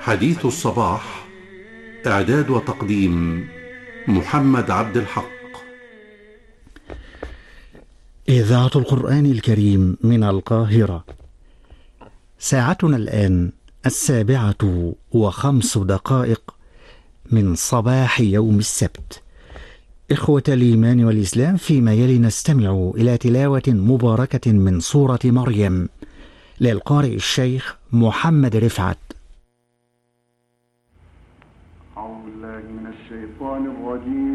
حديث الصباح. إعداد وتقديم محمد عبد الحق. إذاعة القرآن الكريم من القاهرة. ساعتنا الآن 7:05 من صباح يوم السبت. إخوة الإيمان والإسلام، فيما يلي نستمع إلى تلاوة مباركة من سورة مريم للقارئ الشيخ محمد رفعت. أعوذ بالله من الشيطان الرجيم.